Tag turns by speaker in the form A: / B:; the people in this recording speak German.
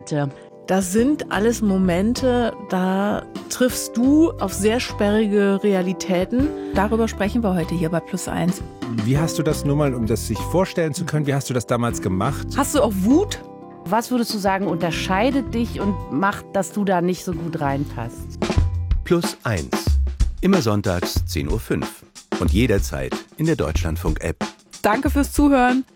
A: bitte.
B: Das sind alles Momente, da triffst du auf sehr sperrige Realitäten.
C: Darüber sprechen wir heute hier bei Plus1.
D: Wie hast du das nur mal, um das sich vorstellen zu können, wie hast du das damals gemacht?
B: Hast du auch Wut?
A: Was würdest du sagen, unterscheidet dich und macht, dass du da nicht so gut reinpasst?
E: Plus1. Immer sonntags 10:05 Uhr. Und jederzeit in der Deutschlandfunk-App.
C: Danke fürs Zuhören.